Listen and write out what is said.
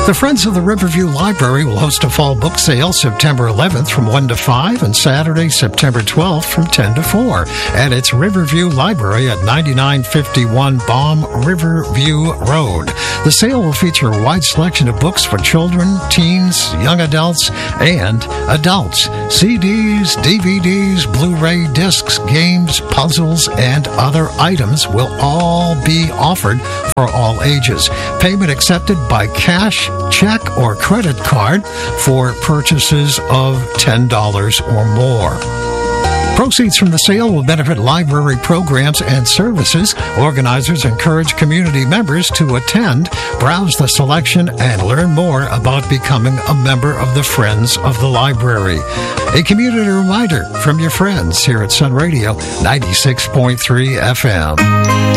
The Friends of the Riverview Library will host a fall book sale September 11th from 1 to 5 and Saturday, September 12th from 10 to 4 at its Riverview Library at 9951 Baum Riverview Road. The sale will feature a wide selection of books for children, teens, young adults, and adults. CDs, DVDs, Blu-ray discs, games, puzzles, and other items will all be offered for all ages. Payment accepted by cash, check, or credit card for purchases of $10 or more. Proceeds from the sale will benefit library programs and services. Organizers encourage community members to attend, browse the selection, and learn more about becoming a member of the Friends of the Library. A community reminder from your friends here at Sun Radio 96.3 FM.